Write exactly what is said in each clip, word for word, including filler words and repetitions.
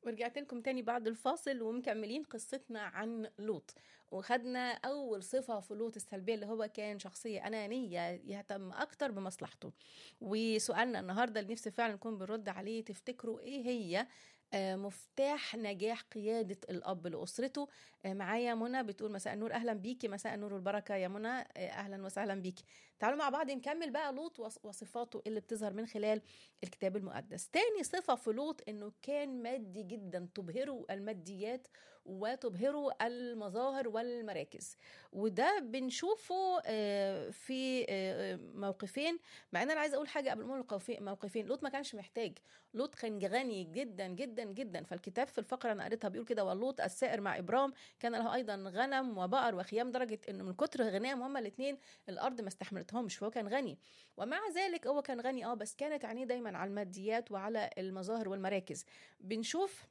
ورجعت لكم تاني بعد الفاصل ومكملين قصتنا عن لوط. وخدنا أول صفة في لوط السلبية اللي هو كان شخصية أنانية يهتم أكتر بمصلحته. وسؤالنا النهاردة اللي نفسي فعلا نكون بنرد عليه، تفتكروا إيه هي آه، مفتاح نجاح قيادة الأب لأسرته؟ آه، معايا منى بتقول مساء النور، أهلا بيكي. مساء النور والبركة يا منى، آه، أهلا وسهلا بيكي. تعالوا مع بعض نكمل بقى لوط وص- وصفاته اللي بتظهر من خلال الكتاب المقدس. تاني صفة في لوط إنه كان مادي جدا، تبهره الماديات وتبهره المظاهر والمراكز. وده بنشوفه آه، في آه، موقفين. مع ان انا عايزه اقول حاجه قبل ما اقول القوف- موقفين. لوط ما كانش محتاج، لوط كان غني جدا جدا جدا. فالكتاب في الفقره انا قريتها بيقول كده: واللوط السائر مع ابرام كان له ايضا غنم وبقر وخيام، درجه انه من كتر غناهم هما الاثنين الارض ما استحملتهمش، فهو كان غني. ومع ذلك هو كان غني اه بس كانت عينيه دايما على الماديات وعلى المظاهر والمراكز. بنشوف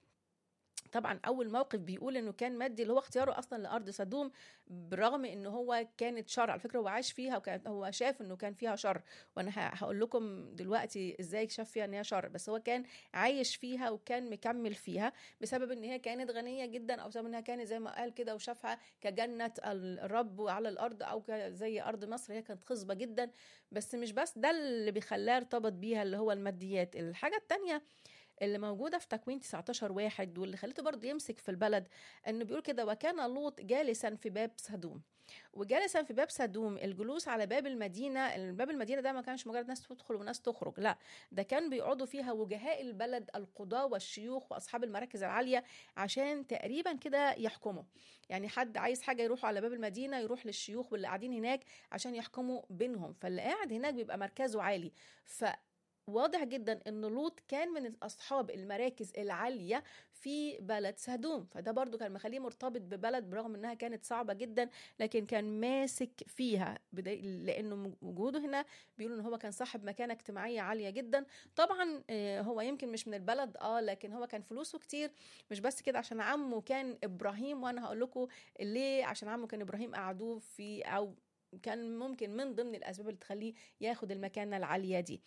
طبعا اول موقف بيقول انه كان مادي، اللي هو اختياره اصلا لارض سدوم، بالرغم ان هو كانت شر. على فكره هو عاش فيها وكان هو شاف انه كان فيها شر، وانا ه- هقول لكم دلوقتي ازاي شاف فيها ان هي شر. بس هو كان عايش فيها وكان مكمل فيها بسبب ان هي كانت غنيه جدا، او بسبب انها كانت زي ما قال كده وشافها كجنه الرب على الارض، او زي ارض مصر. هي كانت خصبه جدا. بس مش بس ده اللي بيخلاه ارتبط بيها اللي هو الماديات. الحاجه التانيه اللي موجودة في تكوين تسعتاشر واحد واللي خليته برضه يمسك في البلد، انه بيقول كده: وكان لوط جالسا في باب سدوم. وجالسا في باب سدوم، الجلوس على باب المدينة. باب المدينة ده ما كانش مجرد ناس تدخل وناس تخرج، لا، ده كان بيقعدوا فيها وجهاء البلد، القضاة والشيوخ وأصحاب المراكز العالية، عشان تقريبا كده يحكموا. يعني حد عايز حاجة يروحوا على باب المدينة، يروح للشيوخ واللي قاعدين هناك عشان يحكموا بينهم. فاللي قاعد هناك بيبقى مركزه عالي. ف واضح جدا ان لوط كان من اصحاب المراكز العاليه في بلد سدوم. فده برضو كان مخليه مرتبط ببلد برغم انها كانت صعبه جدا، لكن كان ماسك فيها بداية لانه وجوده هنا بيقولوا ان هو كان صاحب مكانه اجتماعيه عاليه جدا. طبعا آه، هو يمكن مش من البلد اه لكن هو كان فلوسه كتير. مش بس كده، عشان عمه كان ابراهيم، وانا هقول لكم ليه. عشان عمه كان ابراهيم قعدوه في، او كان ممكن من ضمن الاسباب اللي تخليه ياخد المكانه العاليه دي.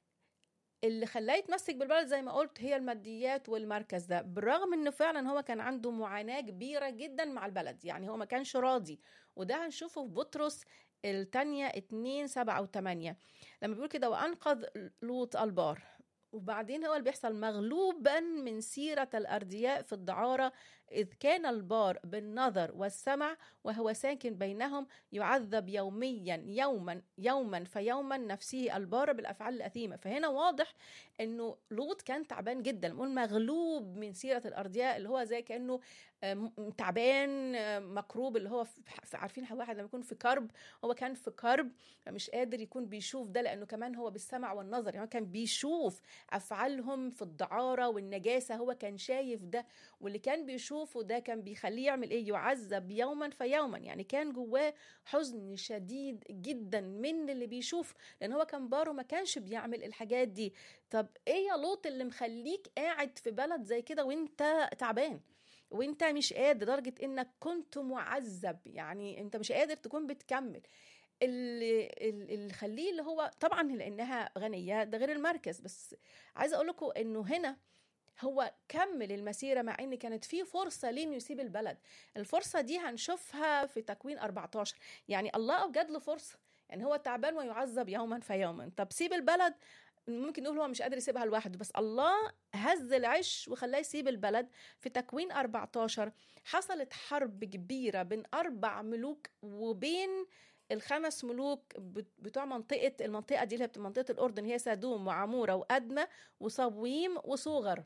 اللي خلاه يتمسك بالبلد زي ما قلت هي الماديات والمركز ده، بالرغم انه فعلا هو كان عنده معاناة كبيرة جدا مع البلد. يعني هو ما كانش راضي، وده هنشوفه في بطرس التانية اتنين سبعة وتمانية لما بيقول كده: وأنقذ لوط البار. وبعدين هو اللي بيحصل: مغلوبا من سيرة الأردياء في الدعارة، إذ كان البار بالنظر والسمع وهو ساكن بينهم، يعذب يوميا يوما يوما فيوما نفسه البار بالأفعال الأثيمة. فهنا واضح أنه لوط كان تعبان جدا. نقول مغلوب من سيرة الأردياء، اللي هو زي كأنه آم، تعبان، آم، مكروب، اللي هو في- في- عارفين واحد لما يكون في كرب، هو كان في كرب مش قادر يكون بيشوف ده، لأنه كمان هو بالسمع والنظر. يعني هو كان بيشوف أفعالهم في الدعارة والنجاسة، هو كان شايف ده، واللي كان بيشوفه ده كان بيخليه يعمل إيه؟ يعذب يوما فيوما. يعني كان جواه حزن شديد جدا من اللي بيشوف، لأن هو كان باره ما كانش بيعمل الحاجات دي. طب إيه يا لوط اللي مخليك قاعد في بلد زي كده وإنت تعبان وانت مش قادر، لدرجة انك كنت معذب، يعني انت مش قادر تكون بتكمل؟ اللي اللي خليه اللي هو طبعا لانها غنيه، ده غير المركز. بس عايزه اقول لكم انه هنا هو كمل المسيره، مع ان كانت في فرصه ليه انه يسيب البلد. الفرصه دي هنشوفها في تكوين أربعتاشر. يعني الله اوجد له فرصه. يعني هو تعبان ويعذب يوما فيوما، طب سيب البلد. ممكن نقول هو مش قادر يسيبها لوحده، بس الله هز العش وخلاه يسيب البلد. في تكوين أربعتاشر حصلت حرب كبيرة بين أربع ملوك وبين الخمس ملوك بتوع منطقة المنطقة دي اللي هي منطقة الأردن، هي سادوم وعمورة وأدمى وصويم وصوغر.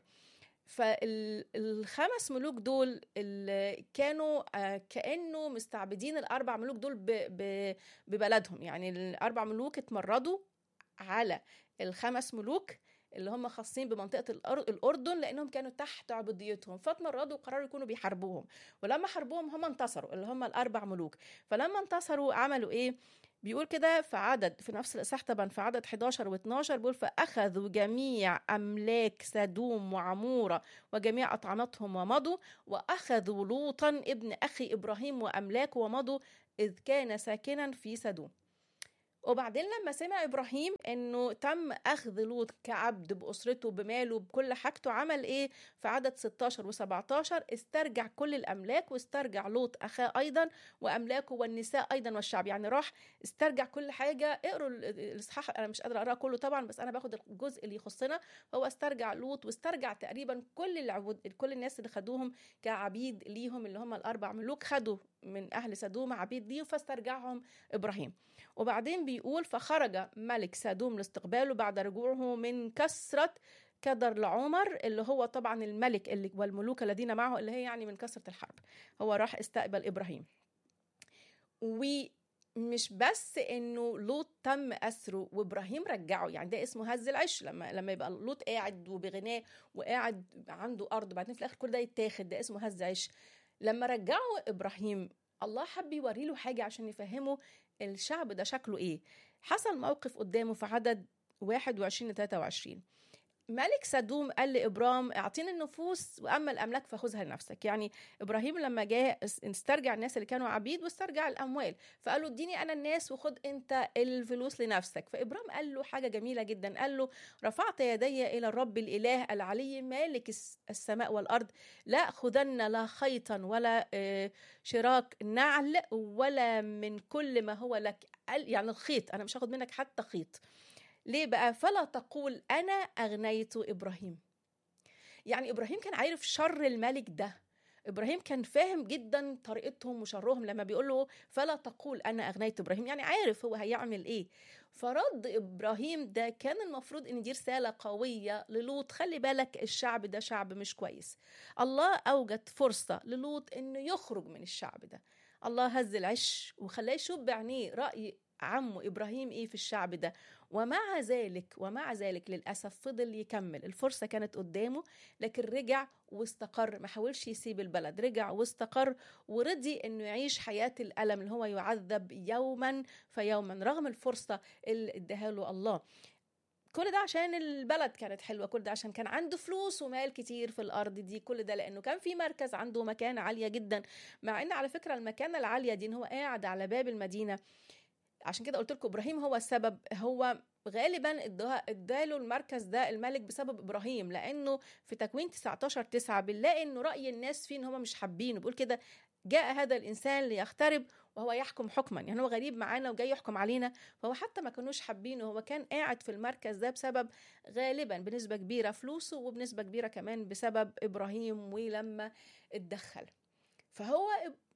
فالخمس ملوك دول اللي كانوا كأنه مستعبدين الأربع ملوك دول ببلدهم. يعني الأربع ملوك اتمردوا على الخمس ملوك اللي هم خاصين بمنطقة الأردن، لأنهم كانوا تحت عبوديتهم، فاتمردوا وقرروا يكونوا بيحاربوهم. ولما حاربوهم هم انتصروا، اللي هم الأربع ملوك. فلما انتصروا عملوا إيه؟ بيقول كده في عدد، في نفس الإصحاح طبعا، في عدد حداشر واتناشر بيقول: فأخذوا جميع أملاك سدوم وعمورة وجميع أطعمتهم ومضوا، وأخذوا لوطا ابن أخي إبراهيم وأملاكه ومضوا، إذ كان ساكنا في سدوم. وبعدين لما سمع إبراهيم إنه تم أخذ لوط كعبد بأسرته بماله بكل حاجته، عمل إيه؟ في عدد ستاشر وسبعتاشر استرجع كل الأملاك، واسترجع لوط أخاه أيضا وأملاكه والنساء أيضا والشعب. يعني راح استرجع كل حاجة. اقروا الإصحاح، أنا مش قادرة أقرأ كله طبعا، بس أنا باخد الجزء اللي يخصنا. هو استرجع لوط واسترجع تقريبا كل العبود، كل الناس اللي خدوهم كعبيد ليهم، اللي هم الأربع ملوك خدوا من أهل سدوم عبيد ليه، فاسترجعهم إبراهيم. وبعدين بيقول فخرج ملك سدوم لاستقباله بعد رجوعه من كسرة كدر لعمر، اللي هو طبعا الملك اللي والملوك الذين معه، اللي هي يعني من كسرة الحرب. هو راح استقبل إبراهيم. ومش بس انه لوط تم اسره وابراهيم رجعه، يعني ده اسمه هز العش. لما لما يبقى لوط قاعد وبغناه وقاعد عنده ارض، بعدين في الاخر كل ده يتاخد، ده اسمه هز عش. لما رجعه ابراهيم، الله حب يوري له حاجه عشان يفهمه الشعب ده شكله ايه. حصل موقف قدامه في عدد واحد وعشرين ل ثلاثة وعشرين. ملك سدوم قال لإبرام اعطيني النفوس وأما الأملاك فخذها لنفسك. يعني إبراهيم لما جاء استرجع الناس اللي كانوا عبيد واسترجع الأموال، فقالوا اديني أنا الناس وخد أنت الفلوس لنفسك. فإبرام قال له حاجة جميلة جدا، قال له رفعت يدي إلى الرب الإله العلي مالك السماء والأرض، لا أخذن لا خيطا ولا شراك نعل ولا من كل ما هو لك. يعني الخيط أنا مش هاخد منك حتى خيط. ليه بقى؟ فلا تقول أنا أغنيت إبراهيم. يعني إبراهيم كان عارف شر الملك ده، إبراهيم كان فاهم جدا طريقتهم وشرهم. لما بيقول له فلا تقول أنا أغنيت إبراهيم، يعني عارف هو هيعمل إيه. فرد إبراهيم ده كان المفروض إن دي رسالة قوية للوط، خلي بالك الشعب ده شعب مش كويس. الله أوجد فرصة للوط إنه يخرج من الشعب ده. الله هز العش وخلاه يشوف بعينيه رأي عمه إبراهيم إيه في الشعب ده. ومع ذلك ومع ذلك للأسف فضل يكمل. الفرصة كانت قدامه لكن رجع واستقر، ما حاولش يسيب البلد، رجع واستقر ورضي انه يعيش حياة الألم اللي هو يعذب يوما فيوما رغم الفرصة اللي اداها له الله. كل ده عشان البلد كانت حلوة، كل ده عشان كان عنده فلوس ومال كتير في الأرض دي، كل ده لأنه كان في مركز عنده مكانة عالية جدا. مع ان على فكرة المكانة العالية دي ان هو قاعد على باب المدينة. عشان كده قلت لكم ابراهيم هو السبب، هو غالبا اداله المركز ده الملك بسبب ابراهيم، لانه في تكوين تسعتاشر تسعة بنلاقي انه راي الناس فيه ان هم مش حابينه. بيقول كده جاء هذا الانسان ليخترب وهو يحكم حكما، يعني هو غريب معانا وجاي يحكم علينا. فهو حتى ما كانوش حابينه، هو كان قاعد في المركز ده بسبب غالبا بنسبه كبيره فلوسه، وبنسبه كبيره كمان بسبب ابراهيم ولما اتدخل. فهو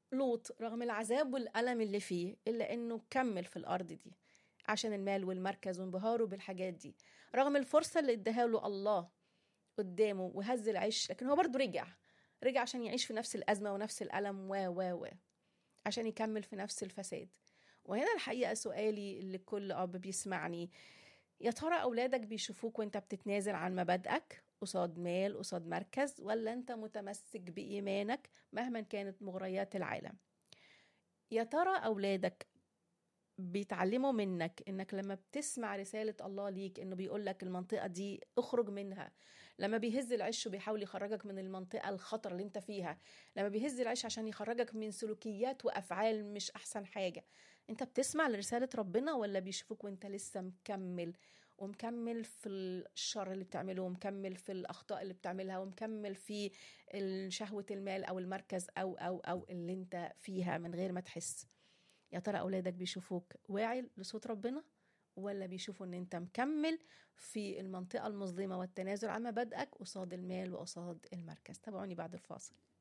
لوط رغم العذاب والألم اللي فيه إلا أنه كمل في الأرض دي عشان المال والمركز وانبهاره بالحاجات دي، رغم الفرصة اللي اداها له الله قدامه وهز العيش. لكن هو برضو رجع رجع عشان يعيش في نفس الأزمة ونفس الألم و و و عشان يكمل في نفس الفساد. وهنا الحقيقة سؤالي لكل أب بيسمعني، يا ترى أولادك بيشوفوك وانت بتتنازل عن مبادئك قصاد مال قصاد مركز، ولا انت متمسك بإيمانك مهما كانت مغريات العالم؟ يا ترى أولادك بيتعلموا منك انك لما بتسمع رسالة الله ليك انه بيقولك المنطقة دي اخرج منها، لما بيهز العش وبيحاول يخرجك من المنطقة الخطر اللي انت فيها، لما بيهز العش عشان يخرجك من سلوكيات وافعال مش احسن حاجة، انت بتسمع لرسالة ربنا ولا بيشوفوك وانت لسه مكمل ومكمل في الشر اللي بتعمله، ومكمل في الأخطاء اللي بتعملها، ومكمل في شهوة المال أو المركز أو أو أو اللي انت فيها من غير ما تحس؟ يا ترى أولادك بيشوفوك واعي لصوت ربنا، ولا بيشوفوا ان انت مكمل في المنطقة المظلمة والتنازل عن مبادئك قصاد المال وقصاد المركز؟ تابعوني بعد الفاصل.